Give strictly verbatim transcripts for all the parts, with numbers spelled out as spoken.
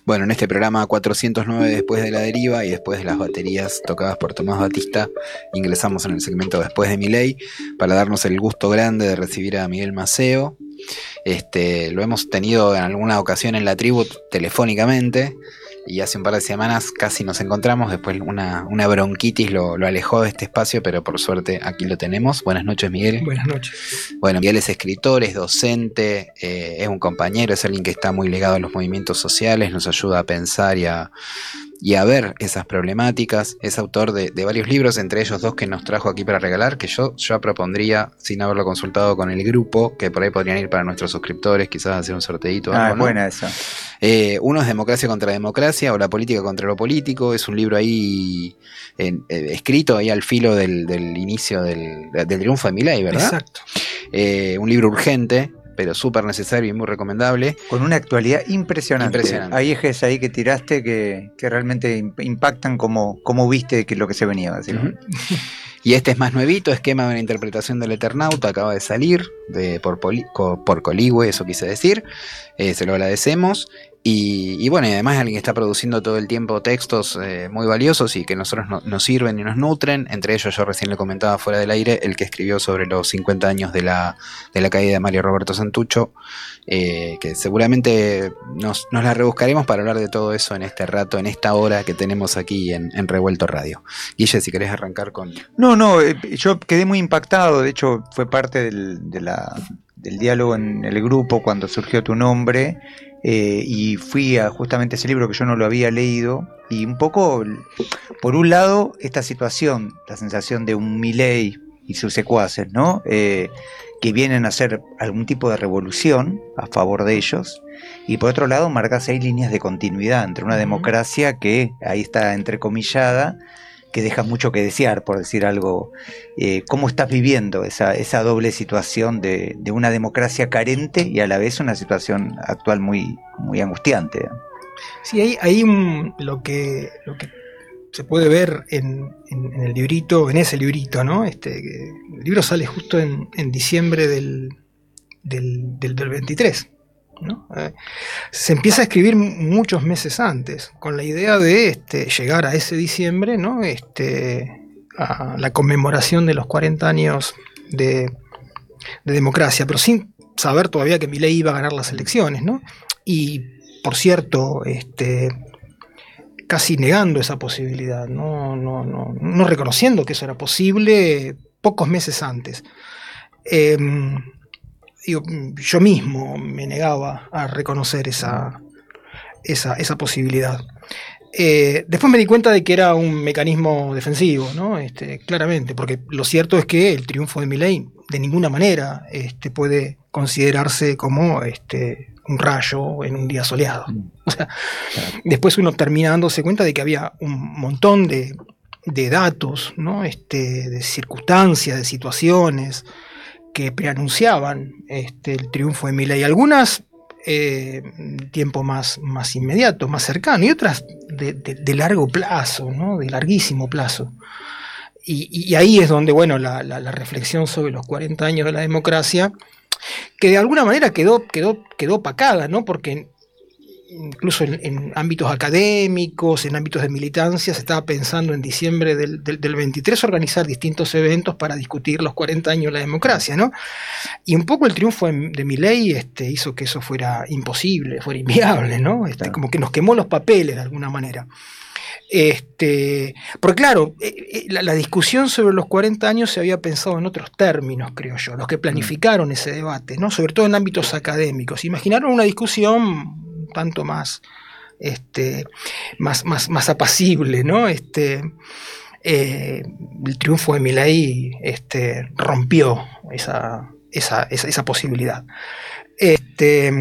Bueno, en este programa cuatrocientos nueve Después de la Deriva y después de las baterías tocadas por Tomás Batista, ingresamos en el segmento Después de Milei para darnos el gusto grande de recibir a Miguel Maceo. Este, lo hemos tenido en alguna ocasión en la tribu telefónicamente y hace un par de semanas casi nos encontramos, después una, una bronquitis lo, lo alejó de este espacio, pero por suerte aquí lo tenemos. Buenas noches, Miguel. Buenas noches. Bueno, Miguel es escritor, es docente, eh, es un compañero, es alguien que está muy ligado a los movimientos sociales, nos ayuda a pensar y a, y a ver esas problemáticas. Es autor de, de varios libros, entre ellos dos que nos trajo aquí para regalar, que yo ya propondría, sin haberlo consultado con el grupo, que por ahí podrían ir para nuestros suscriptores, quizás hacer un sorteito. Ah, algo, es ¿no? buena esa. Eh, uno es Democracia contra Democracia o La política contra lo político. Es un libro ahí en, eh, escrito ahí al filo del, del inicio del, del triunfo de Milei, ¿verdad? Exacto. Eh, un libro urgente, pero súper necesario y muy recomendable. Con una actualidad impresionante. Impresionante. Hay ejes ahí que tiraste que, que realmente impactan como, como viste que lo que se venía, básicamente. Uh-huh. Y este es más nuevito, Esquema de una interpretación del Eternauta, acaba de salir de, por, Poli, por Coligüe, eso quise decir. Eh, se lo agradecemos. Y, y bueno, y además alguien que está produciendo todo el tiempo textos eh, muy valiosos y que nosotros no, nos sirven y nos nutren. Entre ellos, yo recién le comentaba fuera del aire, el que escribió sobre los cincuenta años de la, de la caída de Mario Roberto Santucho, eh, que seguramente nos, nos la rebuscaremos para hablar de todo eso en este rato, en esta hora que tenemos aquí en, en Revuelto Radio. Guille, si querés arrancar con... No, no, eh, yo quedé muy impactado, de hecho fue parte del, de la, del diálogo en el grupo cuando surgió tu nombre. Eh, y fui a justamente ese libro que yo no lo había leído y un poco, por un lado, esta situación, la sensación de un Milei y sus secuaces, ¿no? Eh, que vienen a hacer algún tipo de revolución a favor de ellos, y por otro lado marcas ahí líneas de continuidad entre una democracia que ahí está entrecomillada, que deja mucho que desear, por decir algo. Eh, ¿Cómo estás viviendo esa, esa doble situación de, de una democracia carente y a la vez una situación actual muy, muy angustiante? Sí, ahí, ahí um, lo que lo que se puede ver en, en, en el librito, en ese librito, ¿no? Este, el libro sale justo en, en diciembre del, del, del, del veintitrés. ¿No? Eh, se empieza a escribir muchos meses antes, con la idea de este, llegar a ese diciembre, ¿no? Este, a la conmemoración de los cuarenta años de, de democracia, pero sin saber todavía que Milei iba a ganar las elecciones, ¿no? Y, por cierto, este, casi negando esa posibilidad, no, no, no, no reconociendo que eso era posible pocos meses antes. Eh, Digo, yo mismo me negaba a reconocer esa, esa, esa posibilidad. Eh, después me di cuenta de que era un mecanismo defensivo, ¿no? Este, claramente, porque lo cierto es que el triunfo de Milei de ninguna manera este, puede considerarse como este, un rayo en un día soleado. O sea, después uno termina dándose cuenta de que había un montón de, de datos, ¿no? Este, de circunstancias, de situaciones que preanunciaban este, el triunfo de Milei, algunas eh, tiempo más, más inmediato, más cercano, y otras de, de, de largo plazo, ¿no? De larguísimo plazo. Y, y ahí es donde, bueno, la, la, la reflexión sobre los cuarenta años de la democracia, que de alguna manera quedó, quedó, quedó opacada, ¿no? Porque incluso en, en ámbitos académicos, en ámbitos de militancia, se estaba pensando en diciembre del, del, del veintitrés organizar distintos eventos para discutir los cuarenta años de la democracia, ¿no? Y un poco el triunfo de, de Milei este, hizo que eso fuera imposible, fuera inviable, ¿no? Este, claro. Como que nos quemó los papeles de alguna manera. Este, porque claro, eh, la, la discusión sobre los cuarenta años se había pensado en otros términos, creo yo, los que planificaron mm. ese debate, ¿no? Sobre todo en ámbitos académicos. Imaginaron una discusión tanto más, este, más, más, más apacible, ¿no? Este, eh, el triunfo de Milei este, rompió esa, esa, esa, esa posibilidad. Este,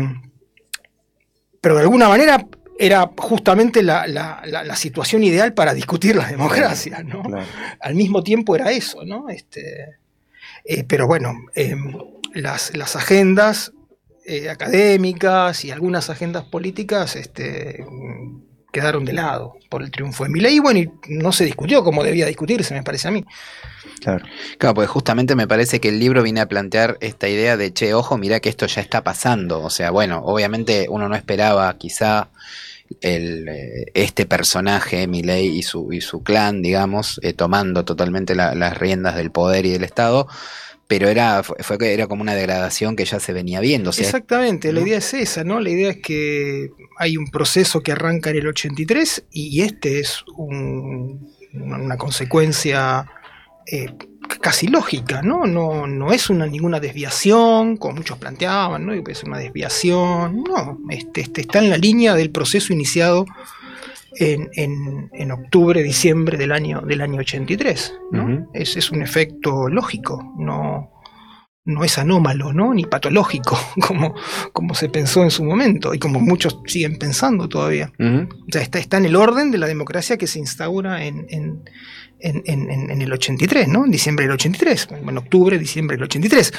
pero de alguna manera era justamente la, la, la, la situación ideal para discutir la democracia, ¿no? Claro. Al mismo tiempo era eso, ¿no? Este, eh, pero bueno, eh, las, las agendas Eh, académicas y algunas agendas políticas este, quedaron de lado por el triunfo de Milei, y bueno, y no se discutió como debía discutirse, me parece a mí. Claro. Claro, pues justamente me parece que el libro viene a plantear esta idea de, che, ojo, mirá que esto ya está pasando. O sea, bueno, obviamente uno no esperaba quizá el, eh, este personaje, Milei y su, y su clan, digamos, eh, tomando totalmente la, las riendas del poder y del Estado, pero era, fue, fue, era como una degradación que ya se venía viendo. O sea, exactamente, ¿no? La idea es esa, ¿no? La idea es que hay un proceso que arranca en el ochenta y tres y, y este es un, una, una consecuencia eh, casi lógica, ¿no? No, no es una, ninguna desviación, como muchos planteaban, ¿no? Es una desviación, no, este, este está en la línea del proceso iniciado en, en, en octubre, diciembre del año, del año ochenta y tres, ¿no? Uh-huh. es, es un efecto lógico, no, no es anómalo, ¿no? Ni patológico, como, como se pensó en su momento, y como muchos siguen pensando todavía. Uh-huh. O sea, está, está en el orden de la democracia que se instaura en, en En, en, en el ochenta y tres, ¿no? En diciembre del ochenta y tres, en octubre, diciembre del ochenta y tres.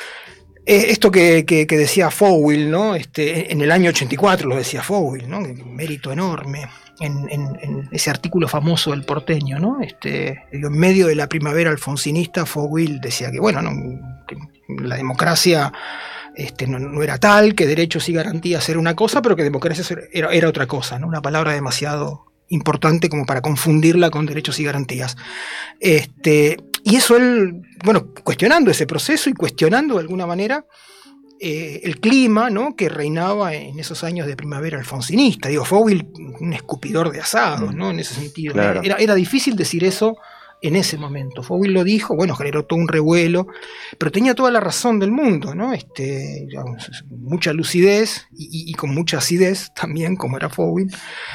Eh, esto que, que, que decía Fowell, ¿no? Este, en el año ochenta y cuatro lo decía Fowell, ¿no? Un mérito enorme en, en, en ese artículo famoso del Porteño, ¿no? Este, en medio de la primavera alfonsinista, Fowell decía que, bueno, no, que la democracia este, no, no era tal, que derechos y garantías era una cosa, pero que democracia era, era otra cosa, ¿no? Una palabra demasiado importante como para confundirla con derechos y garantías. Este, y eso él, bueno, cuestionando ese proceso y cuestionando de alguna manera eh, el clima, ¿no? Que reinaba en esos años de primavera alfonsinista. Digo, Fowell, un escupidor de asados, ¿no? En ese sentido. Claro. Era, era difícil decir eso en ese momento. Fowell lo dijo, bueno, generó todo un revuelo, pero tenía toda la razón del mundo, ¿no? Este, digamos, mucha lucidez y, y, y con mucha acidez también, como era Fowell.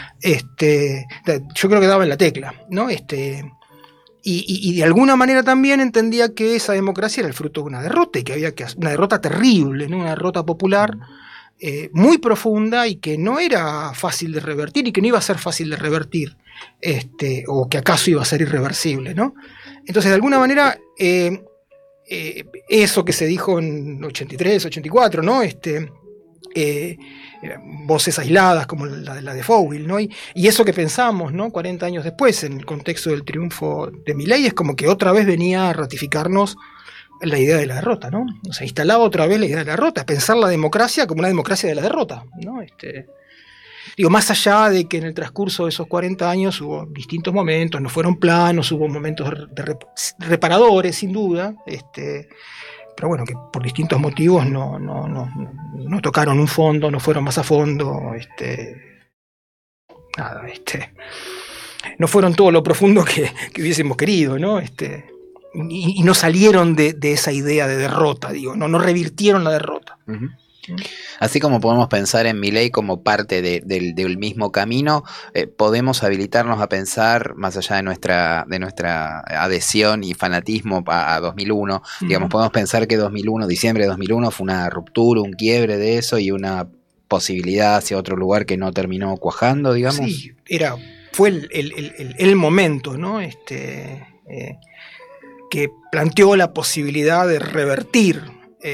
Este, yo creo que daba en la tecla, ¿no? Este, y, y, y de alguna manera también entendía que esa democracia era el fruto de una derrota y que había que hacer una derrota terrible, ¿no? Una derrota popular eh, muy profunda y que no era fácil de revertir y que no iba a ser fácil de revertir. Este, o que acaso iba a ser irreversible, ¿no? Entonces, de alguna manera, eh, eh, eso que se dijo en ochenta y tres, ochenta y cuatro, ¿no? Este, eh, voces aisladas como la de, la de Fowell, ¿no? Y, y eso que pensamos, ¿no? cuarenta años después, en el contexto del triunfo de Milei, es como que otra vez venía a ratificarnos la idea de la derrota, ¿no? O sea, instalaba otra vez la idea de la derrota, pensar la democracia como una democracia de la derrota, ¿no? Este... Digo, más allá de que en el transcurso de esos cuarenta años hubo distintos momentos, no fueron planos, hubo momentos de rep- reparadores, sin duda, este, pero bueno, que por distintos motivos no, no, no, no tocaron un fondo, no fueron más a fondo, este, nada, este, no fueron todo lo profundo que, que hubiésemos querido, ¿no? Este, y, y no salieron de, de esa idea de derrota, digo, no, no revirtieron la derrota. Uh-huh. Así como podemos pensar en Milei como parte de, de, del mismo camino, eh, podemos habilitarnos a pensar, más allá de nuestra, de nuestra adhesión y fanatismo a, a dos mil uno, uh-huh. digamos, podemos pensar que dos mil uno, diciembre de dos mil uno fue una ruptura, un quiebre de eso y una posibilidad hacia otro lugar que no terminó cuajando, digamos. Sí, era, fue el, el, el, el momento, ¿no? Este, eh, que planteó la posibilidad de revertir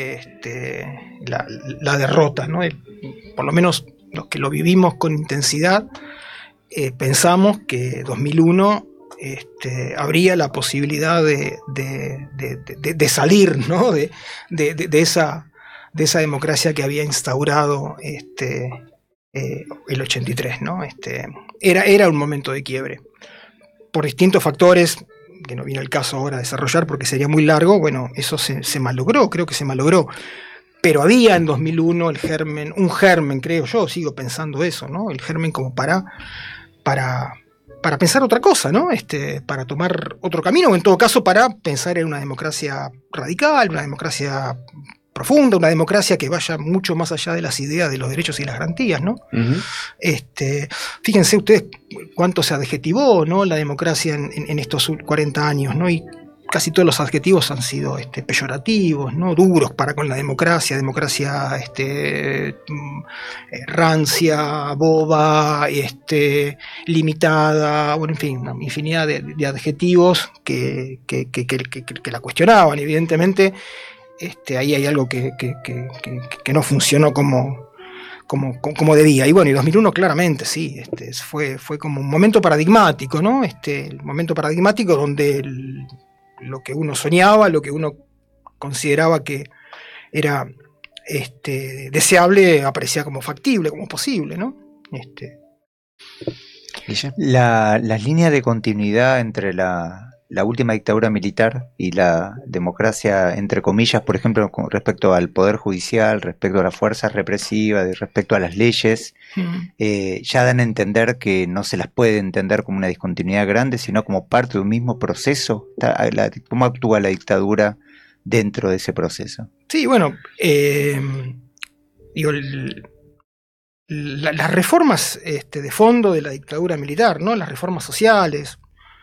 Este, la, la derrota, ¿no? El, por lo menos los que lo vivimos con intensidad eh, pensamos que dos mil uno este, habría la posibilidad de, de, de, de, de salir, ¿no? de, de, de, esa, de esa democracia que había instaurado este, eh, el ochenta y tres, ¿no? Este, era, era un momento de quiebre por distintos factores que no viene el caso ahora desarrollar porque sería muy largo. Bueno, eso se, se malogró, creo que se malogró, pero había en dos mil uno el germen, un germen, creo yo, sigo pensando eso, ¿no? El germen como para, para, para pensar otra cosa, ¿no? Este, para tomar otro camino, o en todo caso para pensar en una democracia radical, una democracia profunda, una democracia que vaya mucho más allá de las ideas de los derechos y las garantías, ¿no? Uh-huh. Este, fíjense ustedes cuánto se adjetivó, ¿no? La democracia en, en, en estos cuarenta años, ¿no? Y casi todos los adjetivos han sido este, peyorativos, ¿no? Duros para con la democracia, democracia este, rancia, boba, este, limitada, bueno, en fin, una infinidad de, de adjetivos que, que, que, que, que, que la cuestionaban, evidentemente. Este, ahí hay algo que, que, que, que, que no funcionó como, como, como debía. Y bueno, y dos mil uno claramente, sí, este, fue, fue como un momento paradigmático, ¿no? Este, el momento paradigmático donde el, lo que uno soñaba, lo que uno consideraba que era este, deseable, aparecía como factible, como posible, ¿no? Este, La, las líneas de continuidad entre la, la última dictadura militar y la democracia, entre comillas, por ejemplo, con respecto al poder judicial, respecto a las fuerzas represivas, respecto a las leyes, mm. eh, ya dan a entender que no se las puede entender como una discontinuidad grande, sino como parte de un mismo proceso. La, ¿Cómo actúa la dictadura dentro de ese proceso? Sí, bueno, eh, digo, el, la, las reformas este, de fondo de la dictadura militar, ¿no? Las reformas sociales,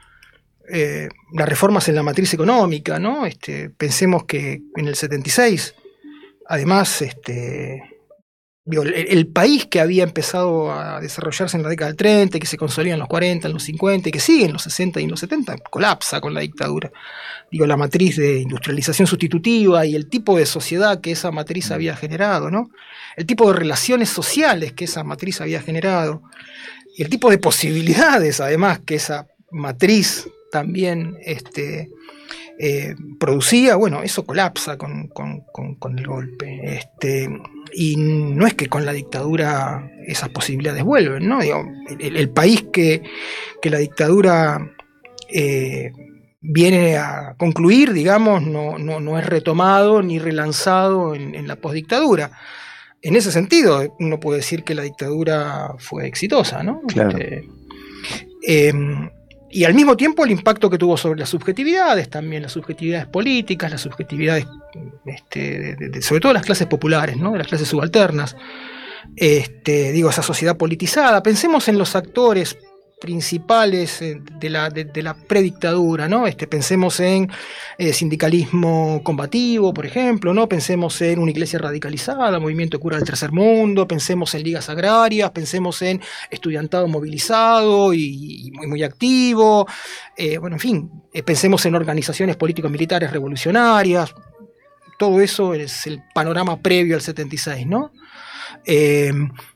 eh, las reformas en la matriz económica, ¿no? Este, pensemos que en el setenta y seis, además, este, digo, el, el país que había empezado a desarrollarse en la década del treinta, que se consolida en los cuarenta, en los cincuenta, y que sigue en los sesenta y en los setenta, colapsa con la dictadura. Digo, la matriz de industrialización sustitutiva y el tipo de sociedad que esa matriz había generado, ¿no? El tipo de relaciones sociales que esa matriz había generado, y el tipo de posibilidades, además, que esa matriz también este, eh, producía, bueno, eso colapsa con, con, con, con el golpe. Este, y no es que con la dictadura esas posibilidades vuelven, ¿no? Digo, el, el país que, que la dictadura eh, viene a concluir, digamos, no, no, no es retomado ni relanzado en, en la posdictadura. En ese sentido, uno puede decir que la dictadura fue exitosa, ¿no? Claro. Este, eh, y al mismo tiempo el impacto que tuvo sobre las subjetividades, también las subjetividades políticas, las subjetividades, este, de, de, sobre todo las clases populares, ¿no? De las clases subalternas. Este, digo, esa sociedad politizada. Pensemos en los actores principales de la, de, de la predictadura, ¿no? Este, pensemos en eh, sindicalismo combativo, por ejemplo, ¿no? Pensemos en una iglesia radicalizada, movimiento de cura del tercer mundo, pensemos en ligas agrarias, pensemos en estudiantado movilizado y, y muy, muy activo, eh, bueno, en fin, eh, pensemos en organizaciones político-militares revolucionarias. Todo eso es el panorama previo al setenta y seis, ¿no? Eh,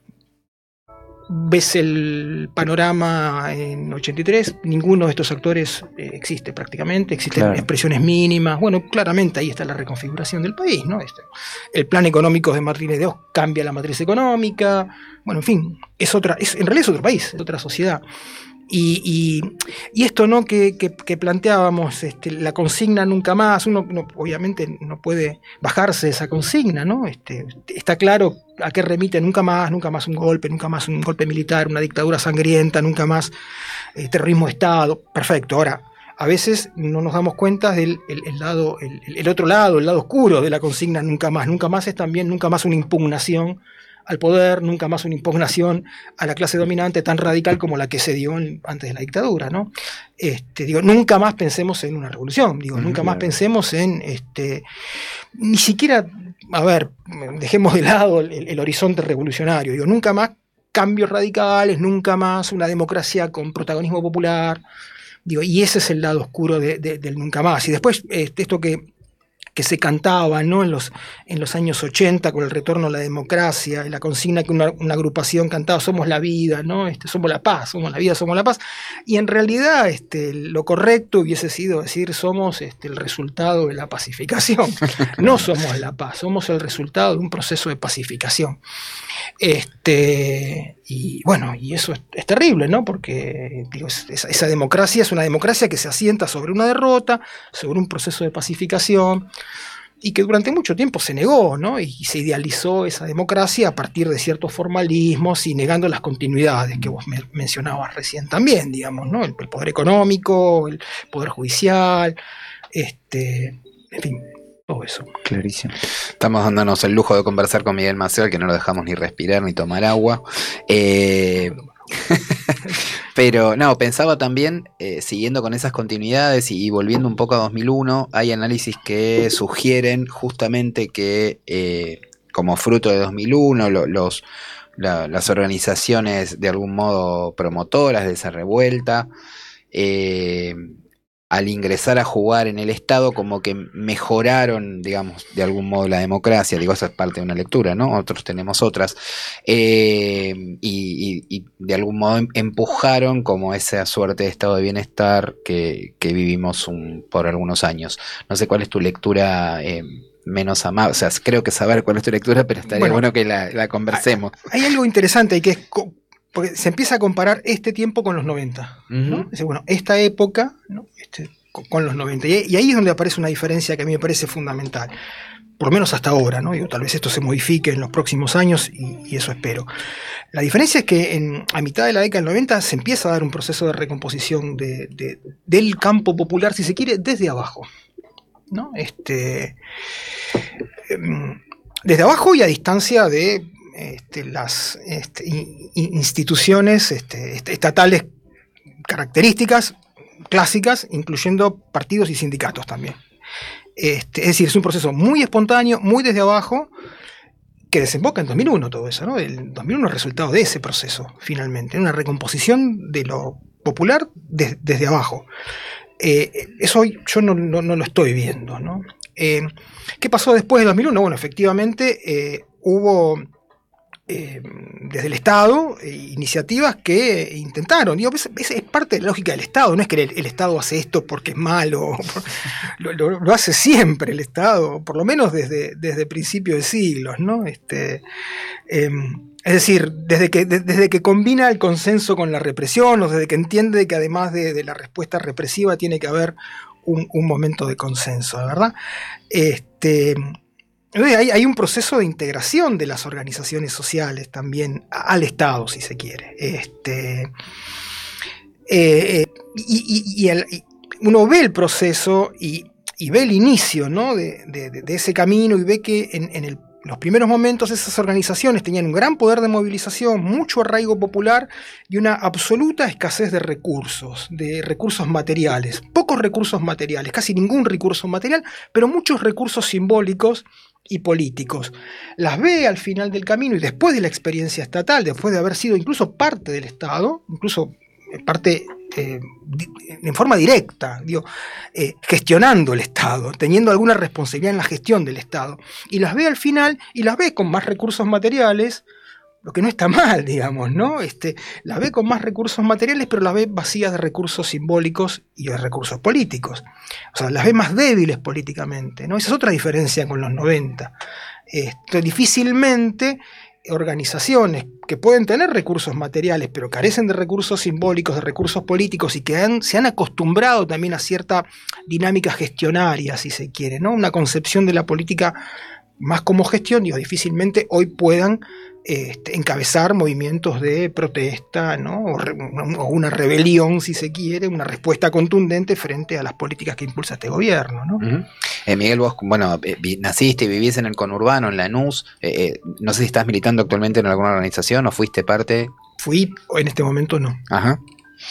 ves el panorama en ochenta y tres, ninguno de estos actores eh, existe prácticamente, existen claro. expresiones mínimas, bueno, claramente ahí está la reconfiguración del país, ¿no? Este, el plan económico de Martínez de Hoz cambia la matriz económica, bueno, en fin, es otra, es, en realidad es otro país, es otra sociedad. Y, y, y esto, ¿no? que, que, que planteábamos, este, la consigna nunca más, uno no, obviamente no puede bajarse de esa consigna, ¿no? Este, está claro a qué remite nunca más, nunca más un golpe, nunca más un golpe militar, una dictadura sangrienta, nunca más eh, terrorismo de Estado, perfecto. Ahora, a veces no nos damos cuenta del el, el lado, el, el otro lado, el lado oscuro de la consigna nunca más. Nunca más es también, nunca más una impugnación al poder, nunca más una impugnación a la clase dominante tan radical como la que se dio en, antes de la dictadura, ¿no? Este, digo, nunca más pensemos en una revolución, digo, uh-huh, nunca más pensemos en, este, ni siquiera, a ver, dejemos de lado el, el horizonte revolucionario, digo, nunca más cambios radicales, nunca más una democracia con protagonismo popular, digo, y ese es el lado oscuro de, de, del nunca más. Y después, este, esto que que se cantaba, ¿no? en, los, en los años ochenta con el retorno a la democracia y la consigna que una, una agrupación cantaba, somos la vida, ¿no? este, somos la paz, somos la vida, somos la paz, y en realidad este, lo correcto hubiese sido decir somos este, el resultado de la pacificación, no somos la paz, somos el resultado de un proceso de pacificación. Este, y bueno, y eso es, es terrible, ¿no? Porque digo, es, esa, esa democracia es una democracia que se asienta sobre una derrota, sobre un proceso de pacificación, y que durante mucho tiempo se negó, ¿no? Y se idealizó esa democracia a partir de ciertos formalismos y negando las continuidades que vos me mencionabas recién también, digamos, ¿no? El, el poder económico, el poder judicial, este, en fin, todo eso. Clarísimo. Estamos dándonos el lujo de conversar con Miguel Macedo, que no lo dejamos ni respirar ni tomar agua. Eh... Pero no, pensaba también, eh, siguiendo con esas continuidades y, y volviendo un poco a dos mil uno, hay análisis que sugieren justamente que eh, como fruto de dos mil uno lo, los, la, las organizaciones de algún modo promotoras de esa revuelta, eh, al ingresar a jugar en el Estado como que mejoraron, digamos, de algún modo la democracia. Digo, esa es parte de una lectura, ¿no? Otros tenemos otras. Eh, y, y, y de algún modo empujaron como esa suerte de estado de bienestar que, que vivimos un, por algunos años. No sé cuál es tu lectura eh, menos amable. O sea, creo que saber cuál es tu lectura, pero estaría bueno, bueno que la, la conversemos. Hay algo interesante y que es... porque se empieza a comparar este tiempo con los noventa, ¿no? Uh-huh. Es decir, bueno, esta época, ¿no? este, con, con los noventa. Y, y ahí es donde aparece una diferencia que a mí me parece fundamental. Por lo menos hasta ahora, ¿no? Digo, tal vez esto se modifique en los próximos años y, y eso espero. La diferencia es que en, a mitad de la década del noventa se empieza a dar un proceso de recomposición de, de, del campo popular, si se quiere, desde abajo, ¿no? Este, desde abajo y a distancia de este, las este, instituciones este, estatales características, clásicas, incluyendo partidos y sindicatos también. Este, es decir, es un proceso muy espontáneo, muy desde abajo, que desemboca en dos mil uno todo eso, ¿no? El dos mil uno es resultado de ese proceso, finalmente, una recomposición de lo popular de, desde abajo. Eh, eso hoy yo no, no, no lo estoy viendo, ¿no? Eh, ¿Qué pasó después de dos mil uno? Bueno, efectivamente eh, hubo eh, desde el Estado eh, iniciativas que intentaron, digo, es, es, es parte de la lógica del Estado, no es que el, el Estado hace esto porque es malo, lo, lo, lo hace siempre el Estado, por lo menos desde, desde principios de siglos, ¿no? Este, eh, es decir, desde que, de, desde que combina el consenso con la represión, o desde que entiende que además de, de la respuesta represiva tiene que haber un, un momento de consenso, ¿verdad? Este, hay, hay un proceso de integración de las organizaciones sociales también al Estado, si se quiere. Este, eh, y, y, y, el, y uno ve el proceso y, y ve el inicio, ¿no? de, de, de ese camino y ve que en, en el En los primeros momentos esas organizaciones tenían un gran poder de movilización, mucho arraigo popular y una absoluta escasez de recursos, de recursos materiales. Pocos recursos materiales, casi ningún recurso material, pero muchos recursos simbólicos y políticos. Las ve al final del camino y después de la experiencia estatal, después de haber sido incluso parte del Estado, incluso parte eh, en forma directa, digo, eh, gestionando el Estado, teniendo alguna responsabilidad en la gestión del Estado, y las ve al final y las ve con más recursos materiales, lo que no está mal, digamos, ¿no? Este, las ve con más recursos materiales, pero las ve vacías de recursos simbólicos y de recursos políticos. O sea, las ve más débiles políticamente, ¿no? Esa es otra diferencia con los noventa. Esto, difícilmente organizaciones que pueden tener recursos materiales pero carecen de recursos simbólicos, de recursos políticos y que han, se han acostumbrado también a cierta dinámica gestionaria, si se quiere, ¿no? Una concepción de la política más como gestión, digo, difícilmente hoy puedan este, encabezar movimientos de protesta, ¿no? o, re, o una rebelión, si se quiere, una respuesta contundente frente a las políticas que impulsa este gobierno, ¿no? Uh-huh. eh, Miguel, vos, bueno, eh, naciste y vivís en el conurbano, en Lanús, eh, eh, no sé si estás militando actualmente en alguna organización o fuiste parte. Fui, en este momento no. Ajá.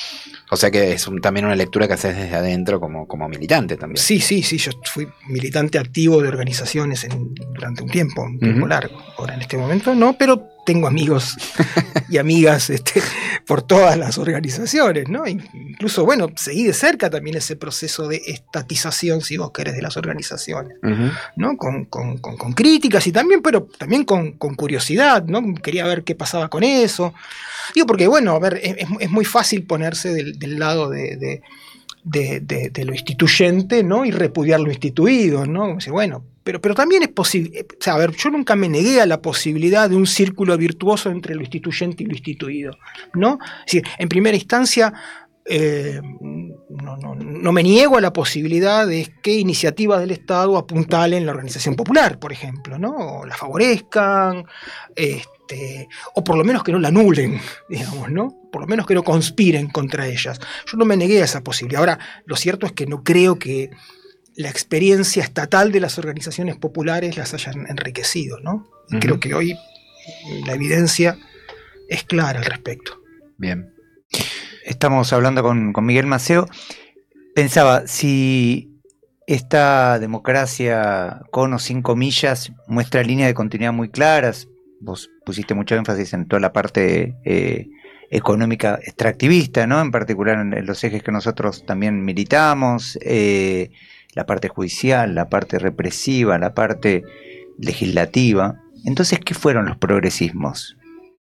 O sea que es un, también una lectura que haces desde adentro como, como militante también. Sí, sí, sí, yo fui militante activo de organizaciones en, durante un tiempo, un tiempo uh-huh. largo. Ahora en este momento no, pero tengo amigos y amigas este, por todas las organizaciones, ¿no? Incluso, bueno, seguí de cerca también ese proceso de estatización, si vos querés, de las organizaciones, uh-huh. ¿no? Con, con, con, con críticas y también, pero también con, con curiosidad, ¿no? Quería ver qué pasaba con eso. Digo, porque, bueno, a ver, es, es muy fácil ponerse del, del lado de, de, de, de, de lo instituyente, ¿no? Y repudiar lo instituido, ¿no? Dice, bueno, pero, pero también es posible, o sea, a ver, yo nunca me negué a la posibilidad de un círculo virtuoso entre lo instituyente y lo instituido, ¿no? Es decir, en primera instancia, eh, no, no, no me niego a la posibilidad de que iniciativas del Estado apuntalen la organización popular, por ejemplo, ¿no? O la favorezcan, este, Este, o por lo menos que no la anulen, digamos, ¿no? Por lo menos que no conspiren contra ellas. Yo no me negué a esa posibilidad. Ahora, lo cierto es que no creo que la experiencia estatal de las organizaciones populares las hayan enriquecido, ¿no? Y uh-huh. creo que hoy la evidencia es clara al respecto. Bien. Estamos hablando con, con Miguel Maceo. Pensaba, si esta democracia con o sin comillas muestra líneas de continuidad muy claras, vos pusiste mucho énfasis en toda la parte eh, económica extractivista, ¿no? En particular en, en los ejes que nosotros también militamos, eh, la parte judicial, la parte represiva, la parte legislativa. Entonces, ¿qué fueron los progresismos?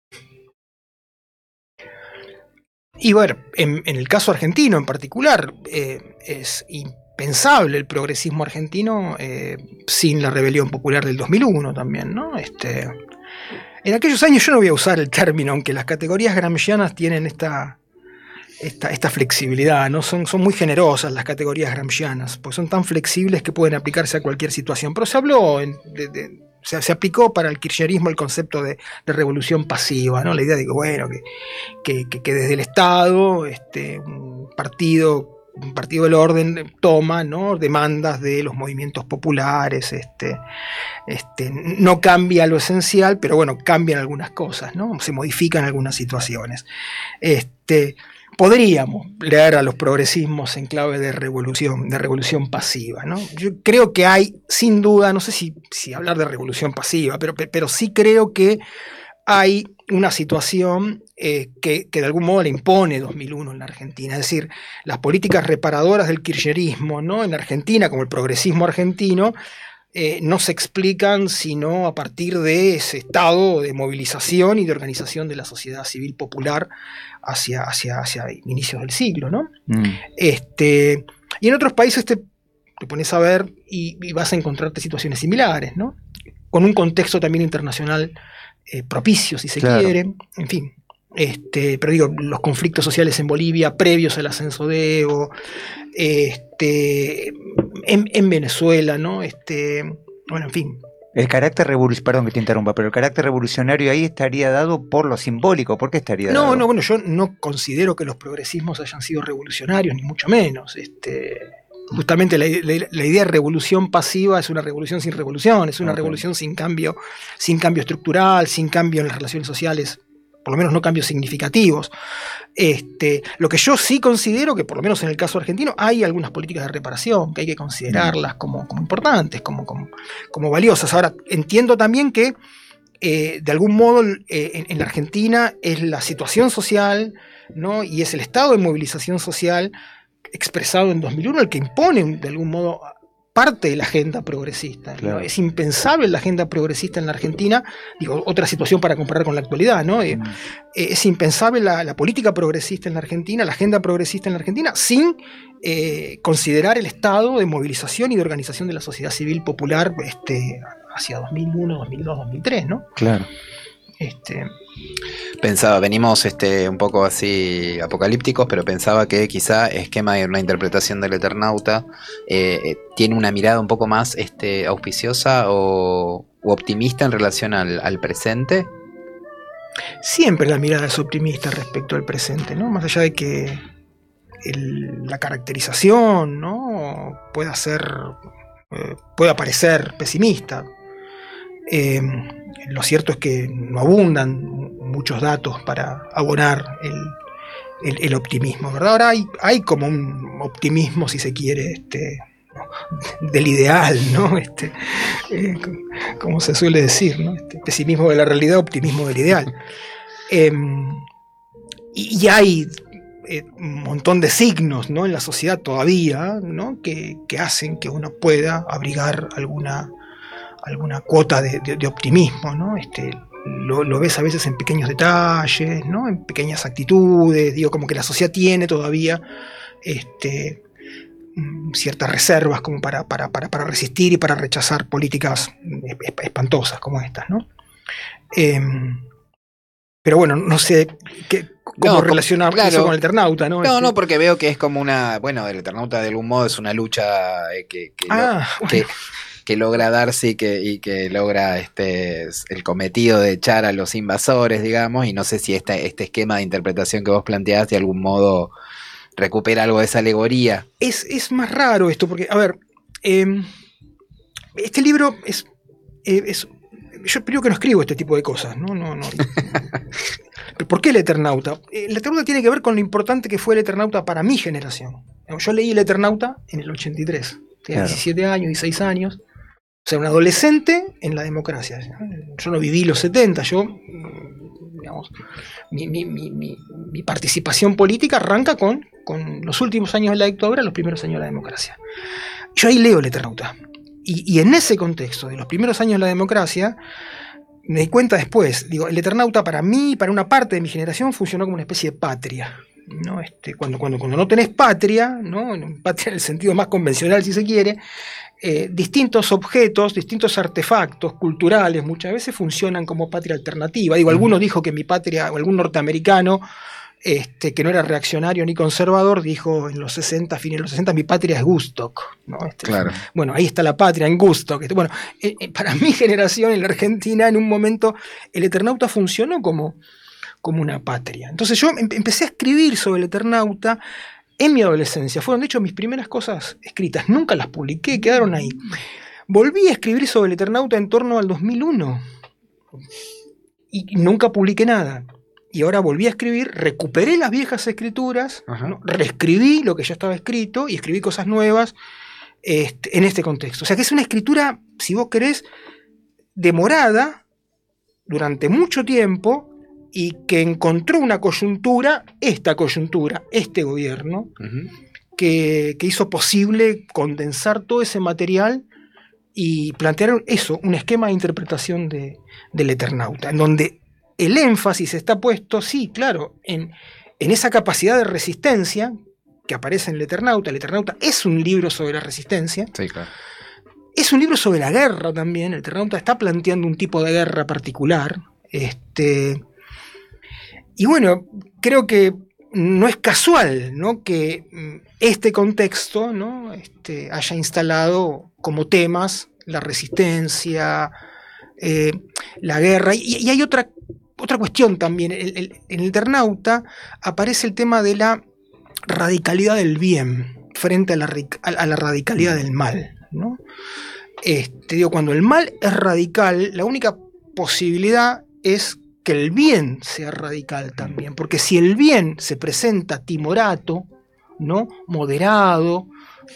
Y bueno, en, en el caso argentino en particular, eh, es impensable el progresismo argentino eh, sin la rebelión popular del dos mil uno también, ¿no? Este... En aquellos años yo no voy a usar el término, aunque las categorías gramscianas tienen esta, esta, esta flexibilidad, ¿no? Son, son muy generosas las categorías gramscianas, porque son tan flexibles que pueden aplicarse a cualquier situación. Pero se habló, en, de, de, se, se aplicó para el kirchnerismo el concepto de, de revolución pasiva, ¿no? La idea de que, bueno, que, que, que, que desde el Estado este, un partido... un partido del orden toma, ¿no?, demandas de los movimientos populares, este, este, no cambia lo esencial, pero bueno, cambian algunas cosas, ¿no? Se modifican algunas situaciones. Este, podríamos leer a los progresismos en clave de revolución, de revolución pasiva, ¿no? Yo creo que hay, sin duda, no sé si, si hablar de revolución pasiva, pero, pero sí creo que hay una situación eh, que, que de algún modo le impone dos mil uno en la Argentina. Es decir, las políticas reparadoras del kirchnerismo, ¿no?, en Argentina, como el progresismo argentino, eh, no se explican sino a partir de ese estado de movilización y de organización de la sociedad civil popular hacia, hacia, hacia inicios del siglo, ¿no? Mm. Este, y en otros países te, te pones a ver y, y vas a encontrarte situaciones similares, ¿no? Con un contexto también internacional Eh, propicio, si se claro. quiere, en fin. Este, pero digo, los conflictos sociales en Bolivia previos al ascenso de Evo, este, en, en Venezuela, ¿no? Este, bueno, en fin. El carácter revolucionario, perdón que te interrumpa, pero el carácter revolucionario ahí estaría dado por lo simbólico. ¿Por qué estaría no, dado? No, no, bueno, yo no considero que los progresismos hayan sido revolucionarios, ni mucho menos. Este. Justamente la, la, la idea de revolución pasiva es una revolución sin revolución, es una okay. revolución sin cambio, sin cambio estructural, sin cambio en las relaciones sociales, por lo menos no cambios significativos. Este, lo que yo sí considero que, por lo menos en el caso argentino, hay algunas políticas de reparación que hay que considerarlas como, como importantes, como, como, como valiosas. Ahora, entiendo también que eh, de algún modo eh, en, en la Argentina es la situación social, ¿no?, y es el estado de movilización social expresado en dos mil uno el que impone de algún modo parte de la agenda progresista, claro. ¿no? Es impensable la agenda progresista en la Argentina, digo, otra situación para comparar con la actualidad, ¿no? Mm. Eh, es impensable la, la política progresista en la Argentina, la agenda progresista en la Argentina, sin eh, considerar el estado de movilización y de organización de la sociedad civil popular este, hacia dos mil uno, dos mil dos, dos mil tres, ¿no? Claro. Este, pensaba, venimos este, un poco así apocalípticos, pero pensaba que quizá Esquema de una interpretación del Eternauta eh, tiene una mirada un poco más este, auspiciosa o u optimista en relación al, al presente. Siempre la mirada es optimista respecto al presente, ¿no? Más allá de que el, la caracterización, ¿no?, pueda ser, eh, pueda parecer pesimista. Eh, lo cierto es que no abundan muchos datos para abonar el, el, el optimismo, ¿verdad? Ahora hay, hay como un optimismo, si se quiere, este, del ideal, ¿no? Este, eh, como se suele decir, ¿no? Este, pesimismo de la realidad, optimismo del ideal. Eh, y, y hay eh, un montón de signos, ¿no?, en la sociedad todavía, ¿no?, que, que hacen que uno pueda abrigar alguna alguna cuota de, de, de optimismo, ¿no? Este, lo, lo ves a veces en pequeños detalles, ¿no?, en pequeñas actitudes, digo, como que la sociedad tiene todavía este, ciertas reservas como para, para, para, para resistir y para rechazar políticas espantosas como estas, ¿no? Eh, pero bueno, no sé qué, cómo no, relacionar claro, eso con el Eternauta, ¿no? No, este... no, porque veo que es como una, bueno, el Eternauta de algún modo es una lucha que, que, ah, lo, bueno. que que logra darse y que, y que logra este el cometido de echar a los invasores, digamos, y no sé si este, este esquema de interpretación que vos planteás de algún modo recupera algo de esa alegoría. Es, es más raro esto, porque, a ver, eh, este libro es, eh, es... Yo creo que no escribo este tipo de cosas, ¿no? no, no. ¿Por qué el Eternauta? El Eternauta tiene que ver con lo importante que fue el Eternauta para mi generación. Yo leí el Eternauta en el ochenta y tres, tenía claro. diecisiete años, dieciséis años. O sea, un adolescente en la democracia. Yo no viví los setenta, yo, digamos, mi, mi, mi, mi, mi participación política arranca con, con los últimos años de la dictadura, los primeros años de la democracia. Yo ahí leo el Eternauta. Y, y en ese contexto de los primeros años de la democracia, me di cuenta después, digo, el Eternauta para mí, para una parte de mi generación, funcionó como una especie de patria. ¿no? Este, cuando, cuando, cuando no tenés patria, ¿no? Patria en el sentido más convencional, si se quiere, eh, distintos objetos, distintos artefactos culturales muchas veces funcionan como patria alternativa. Digo, uh-huh. Alguno dijo que mi patria, o algún norteamericano, Este, que no era reaccionario ni conservador, dijo en los sesenta, fines de los sesenta, mi patria es Woodstock, ¿no? Este, claro. Bueno, ahí está la patria, en Woodstock. Este, bueno, eh, eh, para mi generación en la Argentina, en un momento, el Eternauta funcionó como, como una patria. Entonces yo em- empecé a escribir sobre el Eternauta en mi adolescencia. Fueron, de hecho, mis primeras cosas escritas. Nunca las publiqué, quedaron ahí. Volví a escribir sobre el Eternauta en torno al dos mil uno. Y nunca publiqué nada. Y ahora volví a escribir, recuperé las viejas escrituras, ¿no? Reescribí lo que ya estaba escrito y escribí cosas nuevas este, en este contexto. O sea que es una escritura, si vos querés, demorada durante mucho tiempo y que encontró una coyuntura, esta coyuntura, este gobierno, uh-huh. que, que hizo posible condensar todo ese material y plantear eso, un esquema de interpretación de, del Eternauta, en donde el énfasis está puesto, sí, claro, en, en esa capacidad de resistencia que aparece en el Eternauta. El Eternauta es un libro sobre la resistencia. Sí, claro. Es un libro sobre la guerra también. El Eternauta está planteando un tipo de guerra particular. Este, y bueno, creo que no es casual, ¿no?, que este contexto, ¿no?, este, haya instalado como temas la resistencia, eh, la guerra. Y, y hay otra Otra cuestión también, el, el, en el Eternauta aparece el tema de la radicalidad del bien frente a la, a la radicalidad del mal, ¿no? Este, digo, cuando el mal es radical, la única posibilidad es que el bien sea radical también, porque si el bien se presenta timorato, ¿no?, moderado,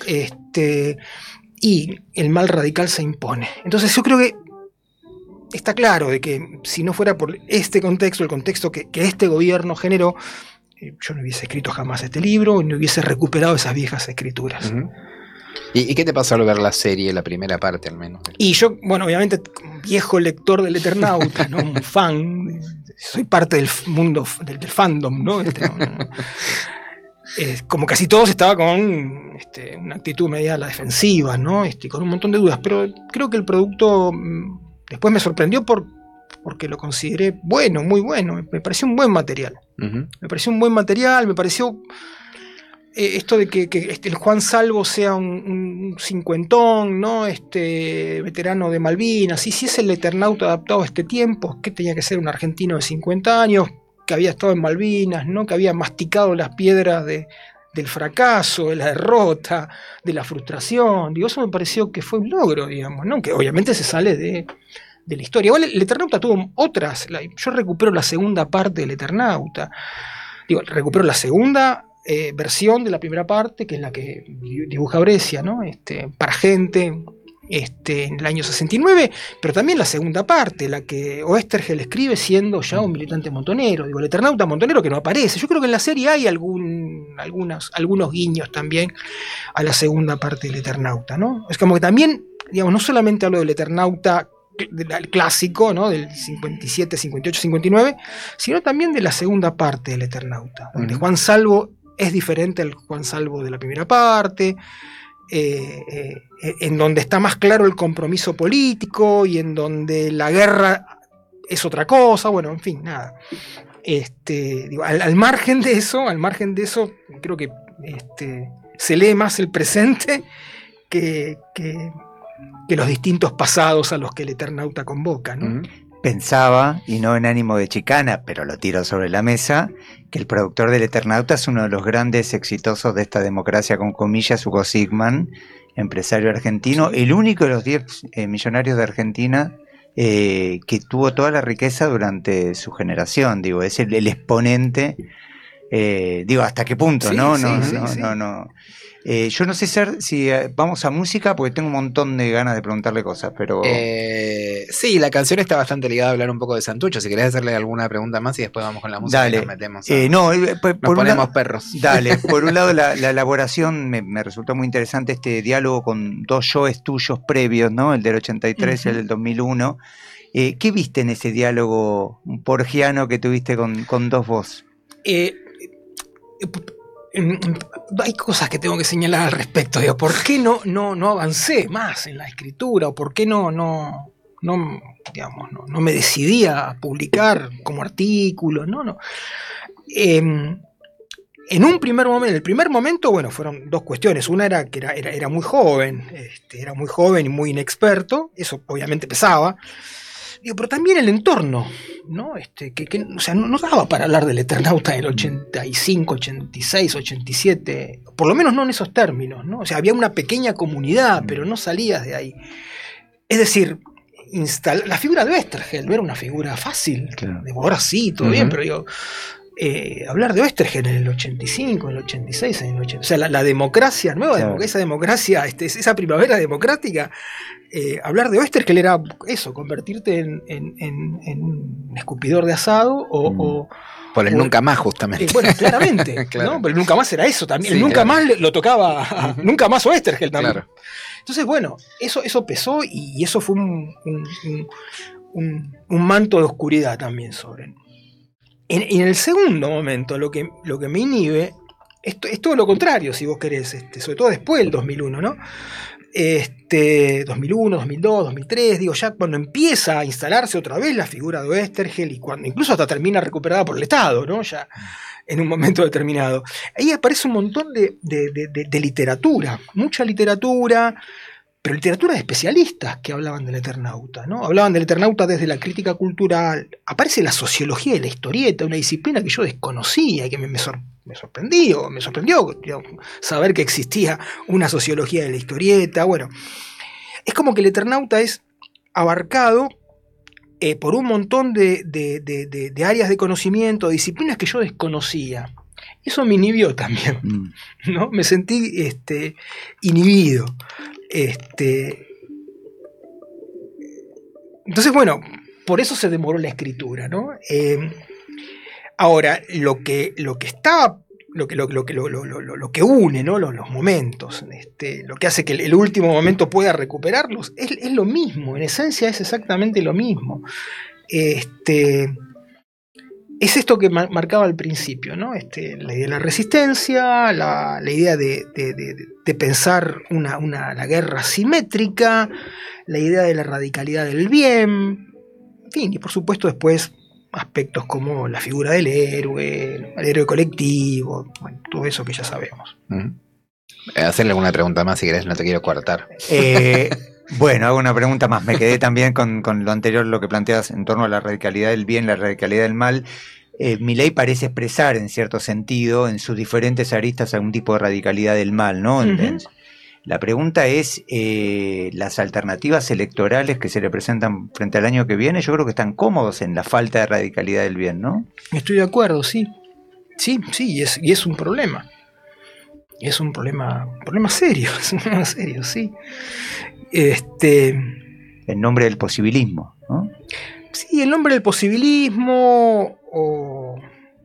este, y el mal radical se impone. Entonces yo creo que está claro de que si no fuera por este contexto, el contexto que, que este gobierno generó, eh, yo no hubiese escrito jamás este libro, no hubiese recuperado esas viejas escrituras. Uh-huh. ¿Y, ¿Y qué te pasó al ver la serie, la primera parte al menos? Y yo, bueno, obviamente, viejo lector del Eternauta, ¿no?, un fan, soy parte del mundo, del, del fandom, ¿no? Este, no, no. Eh, como casi todos estaba con este, una actitud media a la defensiva, ¿no? Este, con un montón de dudas, pero creo que el producto después me sorprendió por, porque lo consideré bueno, muy bueno. Me pareció un buen material. Uh-huh. Me pareció un buen material, me pareció eh, esto de que, que este, el Juan Salvo sea un, un cincuentón, ¿no?, este, veterano de Malvinas. Y si es el Eternauta adaptado a este tiempo, ¿qué tenía que ser un argentino de cincuenta años que había estado en Malvinas, ¿no?, que había masticado las piedras de, del fracaso, de la derrota, de la frustración? Digo, eso me pareció que fue un logro, digamos, ¿no?, que obviamente se sale de, de la historia. Igual el Eternauta tuvo otras, la, yo recupero la segunda parte del Eternauta, digo, recupero la segunda eh, versión de la primera parte, que es la que dibuja Brescia, ¿no?, este, para gente este, en el año sesenta y nueve, pero también la segunda parte, la que Oestergel escribe siendo ya un militante montonero, digo, el Eternauta montonero que no aparece. Yo creo que en la serie hay algún, algunas, algunos guiños también a la segunda parte del Eternauta, ¿no? Es como que también, digamos, no solamente hablo del Eternauta del clásico, ¿no?, del cincuenta y siete, cincuenta y ocho, cincuenta y nueve, sino también de la segunda parte del Eternauta, donde Juan Salvo es diferente al Juan Salvo de la primera parte, eh, eh, en donde está más claro el compromiso político y en donde la guerra es otra cosa. Bueno, en fin, nada. Este, digo, al, al margen de eso, al margen de eso, creo que este, se lee más el presente que, que, que los distintos pasados a los que el Eternauta convoca, ¿no? Uh-huh. Pensaba, y no en ánimo de chicana, pero lo tiro sobre la mesa, que el productor del Eternauta es uno de los grandes exitosos de esta democracia con comillas, Hugo Sigman, empresario argentino, sí, el único de los diez eh, millonarios de Argentina eh, que tuvo toda la riqueza durante su generación. Digo, es el, el exponente, eh, digo, ¿hasta qué punto? Sí, no, sí, no, sí, no, sí. no, no. Eh, yo no sé Ser, si eh, vamos a música, porque tengo un montón de ganas de preguntarle cosas, pero... Eh, sí, la canción está bastante ligada a hablar un poco de Santucho. Si querés hacerle alguna pregunta más y después vamos con la música. Dale. Y nos metemos a... eh, no, eh, por, nos por ponemos una... perros. Dale, por un lado la, la elaboración me, me resultó muy interesante, este diálogo con dos yoes tuyos previos, ¿no? El del ochenta y tres uh-huh. y el del dos mil uno. Eh, ¿Qué viste en ese diálogo porgiano que tuviste con, con dos vos? Eh... hay cosas que tengo que señalar al respecto. Digo, ¿por qué no, no, no avancé más en la escritura? ¿O por qué no, no, no, digamos, no, no me decidí a publicar como artículo? No, no. Eh, en un primer momento, en el primer momento, bueno, fueron dos cuestiones. Una era que era, era, era muy joven, este, era muy joven y muy inexperto. Eso obviamente pesaba. Digo, pero también el entorno, ¿no? Este, que, que, o sea, no, no daba para hablar del Eternauta en el ochenta y cinco, ochenta y seis, ochenta y siete, por lo menos no en esos términos, ¿no? O sea, había una pequeña comunidad, pero no salías de ahí. Es decir, instal- la figura de Oesterheld no era una figura fácil, claro. Digo, ahora sí, todo uh-huh. bien, pero digo, eh, hablar de Oesterheld en el ochenta y cinco, en el ochenta y seis, en el ochenta, o sea, la, la democracia nueva, claro. esa democracia, este, esa primavera democrática. Eh, hablar de Oesterheld era eso, convertirte en, en, en, en un escupidor de asado o... Mm. o por el o, nunca más, justamente. Eh, bueno, claramente, claro. ¿no? Pero el nunca más era eso también. Sí, el nunca claro. más lo tocaba, a, uh-huh. nunca más Oesterheld también. Claro. Entonces, bueno, eso, eso pesó y eso fue un, un, un, un, un manto de oscuridad también sobre él. En, en el segundo momento, lo que, lo que me inhibe es, es todo lo contrario, si vos querés, este, sobre todo después del dos mil uno, ¿no? Este, dos mil uno, dos mil dos, dos mil tres, digo, ya cuando empieza a instalarse otra vez la figura de Oesterheld y cuando incluso hasta termina recuperada por el Estado, ¿no? Ya en un momento determinado. Ahí aparece un montón de, de, de, de, de literatura, mucha literatura, pero literatura de especialistas que hablaban del Eternauta, ¿no? Hablaban del Eternauta desde la crítica cultural. Aparece la sociología de la historieta, una disciplina que yo desconocía y que me, me, sor, me sorprendió, me sorprendió digamos, saber que existía una sociología de la historieta. Bueno, es como que el Eternauta es abarcado eh, por un montón de, de, de, de, de áreas de conocimiento, de disciplinas que yo desconocía. Eso me inhibió también, ¿no? Me sentí este, inhibido. Este, entonces, bueno, por eso se demoró la escritura, ¿no? Eh, ahora, lo que, lo que está, lo que, lo, lo, lo, lo, lo, lo que une, ¿no? Los, los momentos, este, lo que hace que el, el último momento pueda recuperarlos, es, es lo mismo, en esencia es exactamente lo mismo. Este, es esto que mar, marcaba al principio, ¿no? Este, la idea de la resistencia, la, la idea de, de, de, de pensar una, una, la guerra simétrica, la idea de la radicalidad del bien, en fin, y por supuesto después aspectos como la figura del héroe, el héroe colectivo, bueno, todo eso que ya sabemos. Uh-huh. Eh, hacerle alguna pregunta más si querés, no te quiero coartar. Eh, bueno, hago una pregunta más. Me quedé también con, con lo anterior, lo que planteas en torno a la radicalidad del bien, la radicalidad del mal. Eh, Milei parece expresar, en cierto sentido, en sus diferentes aristas, algún tipo de radicalidad del mal, ¿no? Uh-huh. La pregunta es, eh, las alternativas electorales que se le presentan frente al año que viene, yo creo que están cómodos en la falta de radicalidad del bien, ¿no? Estoy de acuerdo, sí. Sí, sí, y es, y es un problema. Es un problema, un problema serio, es un problema serio, sí. Este, en nombre del posibilismo, ¿no? Sí, en nombre del posibilismo, o,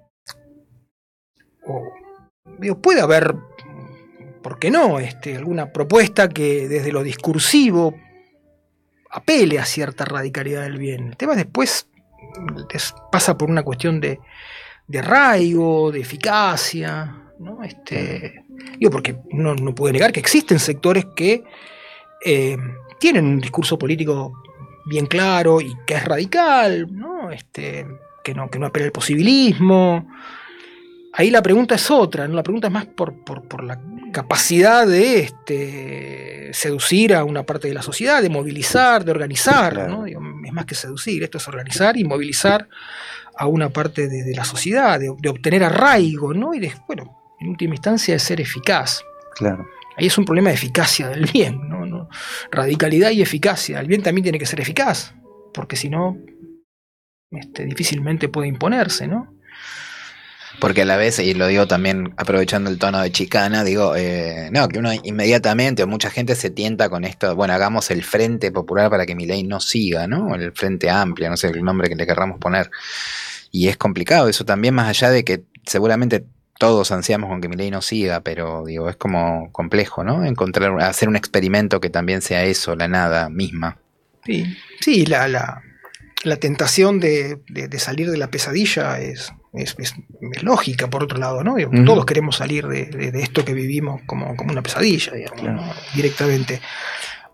o digo, puede haber, ¿por qué no? Este, alguna propuesta que desde lo discursivo apele a cierta radicalidad del bien. El tema después es, pasa por una cuestión de, de arraigo, de eficacia, ¿no? Este, digo, porque uno no puede negar que existen sectores que eh, tienen un discurso político bien claro y que es radical, ¿no? Este, que no, que no apela al posibilismo. Ahí la pregunta es otra, ¿no? La pregunta es más por, por, por la capacidad de este, seducir a una parte de la sociedad, de movilizar, de organizar, claro. ¿no? Digo, es más que seducir, esto es organizar y movilizar a una parte de, de la sociedad, de, de obtener arraigo, ¿no? Y de, bueno, en última instancia de ser eficaz. Claro. Ahí es un problema de eficacia del bien, ¿no? ¿no? Radicalidad y eficacia. El bien también tiene que ser eficaz, porque si no, este, difícilmente puede imponerse, ¿no? Porque a la vez, y lo digo también aprovechando el tono de chicana, digo, eh, no, que uno inmediatamente o mucha gente se tienta con esto, bueno, hagamos el Frente Popular para que Milei no siga, ¿no? El Frente Amplio, no sé el nombre que le querramos poner. Y es complicado eso también, más allá de que seguramente todos ansiamos con que Milei no siga, pero digo, es como complejo, ¿no? Encontrar, hacer un experimento que también sea eso, la nada misma. Sí, sí, la, la, la tentación de, de, de salir de la pesadilla es, es, es, es lógica por otro lado, ¿no? Uh-huh. Todos queremos salir de, de, de esto que vivimos como, como una pesadilla, digamos, claro. ¿no? Directamente.